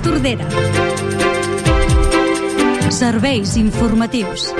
Tordera. Serveis informatius.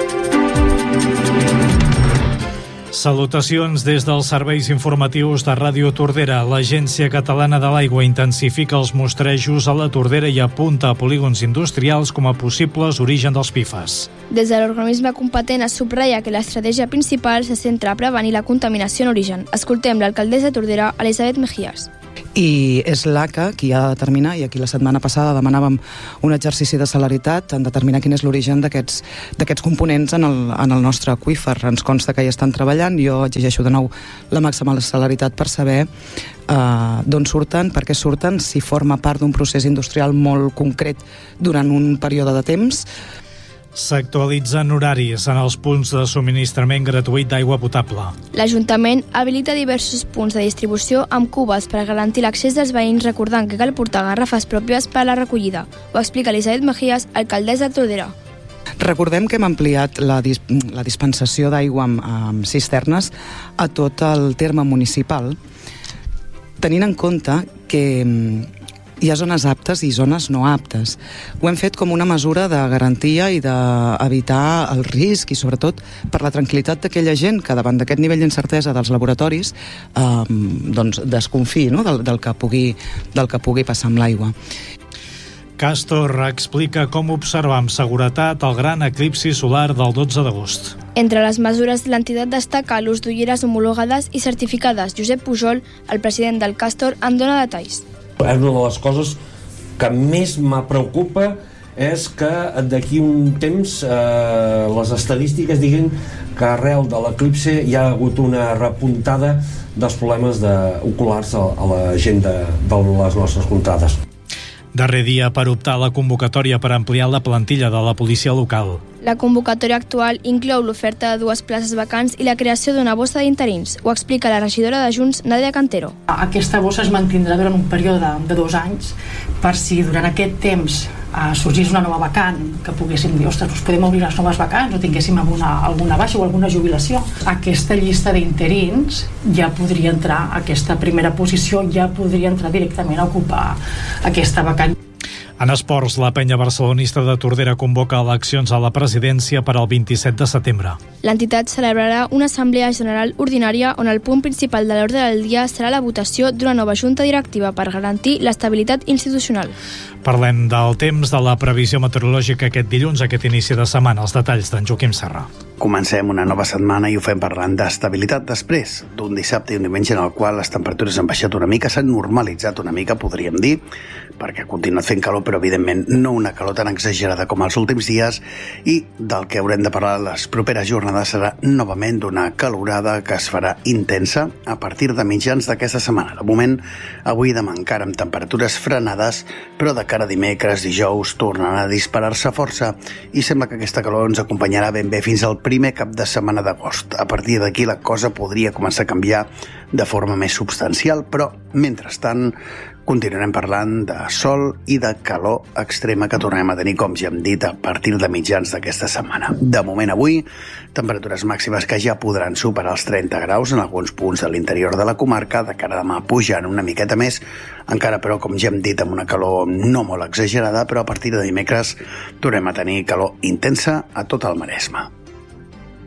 Salutacions des dels serveis informatius de Ràdio Tordera. L'Agència Catalana de l'Aigua intensifica els mostrejos a la Tordera i apunta a polígons industrials com a possibles origen dels PFAS. Des de l'organisme competent es subratlla que l'estratègia principal se centra a prevenir la contaminació en origen. Escoltem l'alcaldessa de Tordera, Elisabet Mejías. I és l'ACA qui ha de determinar, i aquí la setmana passada demanàvem un exercici de celeritat en determinar quin és l'origen d'aquests components en el nostre aqüífer. Ens consta que hi estan treballant, jo exigeixo de nou la màxima celeritat per saber d'on surten, per què surten, si forma part d'un procés industrial molt concret durant un període de temps. S'actualitzen horaris en els punts de subministrament gratuït d'aigua potable. L'Ajuntament habilita diversos punts de distribució amb cubes per garantir l'accés dels veïns, recordant que cal portar garrafes pròpies per a la recollida. Ho explica Elisabet Mejías, alcaldessa de Tordera. Recordem que hem ampliat la dispensació d'aigua amb cisternes a tot el terme municipal, tenint en compte que hi ha zones aptes i zones no aptes. Ho hem fet com una mesura de garantia i d'evitar el risc i sobretot per la tranquil·litat d'aquella gent que davant d'aquest nivell d'incertesa dels laboratoris desconfiï, no? del que pugui passar amb l'aigua. Castor explica com observar amb seguretat el gran eclipsi solar del 12 d'agost. Entre les mesures, l'entitat destaca l'ús d'ulleres homologades i certificades. Josep Pujol, el president del Castor, en dona detalls. Una de les coses que més me preocupa és que d'aquí un temps les estadístiques diguin que arrel de l'eclipsi hi ha hagut una repuntada dels problemes oculars a la gent de les nostres contrades. Darrer dia per optar a la convocatòria per ampliar la plantilla de la policia local. La convocatòria actual inclou l'oferta de 2 places vacants i la creació d'una bossa d'interins. Ho explica la regidora de Junts, Nàdia Cantero. Aquesta bossa es mantindrà durant un període de 2 anys per si durant aquest temps sorgís una nova vacant, que poguéssim dir, ostres, doncs podem obrir les noves vacants o tinguéssim alguna baixa o alguna jubilació. Aquesta llista d'interins ja podria entrar, aquesta primera posició ja podria entrar directament a ocupar aquesta vacant. En esports, la penya barcelonista de Tordera convoca eleccions a la presidència per al 27 de setembre. L'entitat celebrarà una assemblea general ordinària on el punt principal de l'ordre del dia serà la votació d'una nova junta directiva per garantir l'estabilitat institucional. Parlem del temps, de la previsió meteorològica aquest dilluns, aquest inici de setmana. Els detalls d'en Joaquim Serra. Comencem una nova setmana i ho fem parlant d'estabilitat després d'un dissabte i un diumenge en el qual les temperatures han baixat una mica, s'han normalitzat una mica, podríem dir, perquè ha continuat fent calor, però evidentment no una calor tan exagerada com els últims dies, i del que haurem de parlar les properes jornades serà novament d'una calorada que es farà intensa a partir de mitjans d'aquesta setmana. De moment, avui demà encara amb temperatures frenades, però de cara a dimecres, dijous, tornaran a disparar-se força i sembla que aquesta calor ens acompanyarà ben bé fins al primer cap de setmana d'agost. A partir d'aquí la cosa podria començar a canviar de forma més substancial, però mentrestant continuarem parlant de sol i de calor extrema que tornem a tenir, com ja hem dit, a partir de mitjans d'aquesta setmana. De moment avui, temperatures màximes que ja podran superar els 30 graus en alguns punts de l'interior de la comarca, de cara a demà pujant una miqueta més, encara però, com ja hem dit, amb una calor no molt exagerada, però a partir de dimecres tornem a tenir calor intensa a tot el Maresme.